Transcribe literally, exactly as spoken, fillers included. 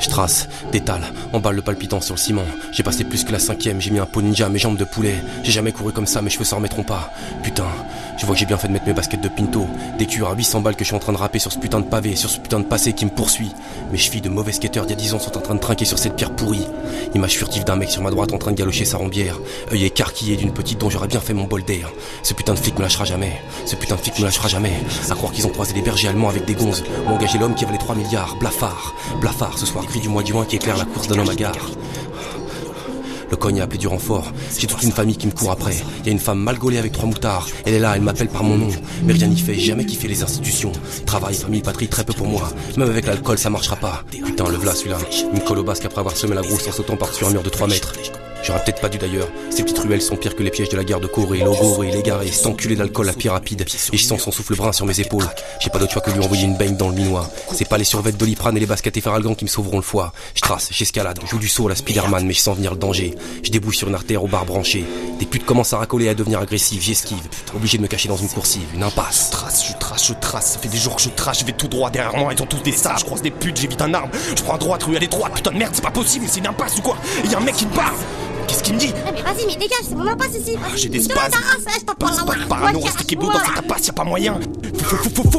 Je trace, détale, emballe le palpitant sur le ciment. J'ai passé plus que la cinquième, j'ai mis un pot ninja à mes jambes de poulet. J'ai jamais couru comme ça, mes cheveux s'en remettront pas. Putain, je vois que j'ai bien fait de mettre mes baskets de pinto. Des cuirs à huit cents balles que je suis en train de râper sur ce putain de pavé, sur ce putain de passé qui me poursuit. Mes chevilles de mauvais skateurs d'il y a dix ans sont en train de trinquer sur cette pierre pourrie. Image furtive d'un mec sur ma droite en train de galocher sa rombière. Œil écarquillé d'une petite dont j'aurais bien fait mon bol d'air. Ce putain de flic me lâchera jamais. Ce putain de flic me lâchera jamais. À croire qu'ils ont croisé des bergers allemands avec des gonzes ou engagé l'homme qui valait trois milliards. Blafard, blafard, ce soir gris du mois du juin qui éclaire la course d'un homme à gare. Le cogne a appelé du renfort. J'ai toute une famille qui me court après. Y a une femme mal gaulée avec trois moutards. Elle est là, elle m'appelle par mon nom. Mais rien n'y fait, j'ai jamais kiffé les institutions. Travail, famille, patrie, très peu pour moi. Même avec l'alcool, ça marchera pas. Putain, le v'là celui-là. Il me colle au basque après avoir semé la grosse en sautant par-dessus un mur de trois mètres. J'aurais peut-être pas dû d'ailleurs. Ces petites ruelles sont pires que les pièges de la guerre de Corée. Logoré, l'égaré, cet enculé d'alcool à pied rapide. Et je sens son souffle brun sur mes épaules. J'ai pas d'autre choix que lui envoyer une baigne dans le minois. C'est pas les survêtes d'Oliprane et les baskets Efferalgan qui me sauveront le foie. Je trace, j'escalade, je joue du saut à la Spiderman, mais je sens venir le danger. Je débouche sur une artère au bar branché. Des putes commencent à racoler et à devenir agressives, j'esquive. Obligé de me cacher dans une coursive, une impasse. Je trace, je trace, je trace. Ça fait des jours que je trace, je vais tout droit derrière moi. Ils ont tous des sages, je croise des putes, j'évite un arbre. Je prends à droite, rue à l'étroite. Putain de merde, c'est pas possible, c'est une impasse ou quoi? Il y a un mec qui me parle. Qu'est-ce qu'il me dit? Eh mais vas-y, mais dégage, c'est mon impasse ici. Ah, j'ai des Je te spasmes. la race, je t'en parle Pas là. de parano, reste équipé dans cette impasse, y'a pas moyen. Faut, faut, faut, faut,